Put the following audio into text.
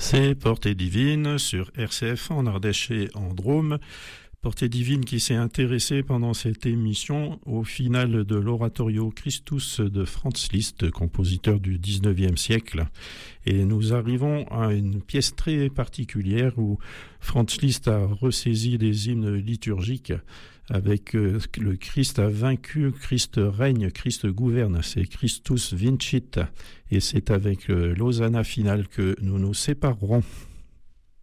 C'est Portée Divine sur RCF en Ardèche et en Drôme. Portée Divine qui s'est intéressée pendant cette émission au final de l'Oratorio Christus de Franz Liszt, compositeur du 19e siècle. Et nous arrivons à une pièce très particulière où Franz Liszt a ressaisi des hymnes liturgiques avec le Christ a vaincu, Christ règne, Christ gouverne, c'est Christus vincit. Et c'est avec l'Hosanna finale que nous nous séparerons.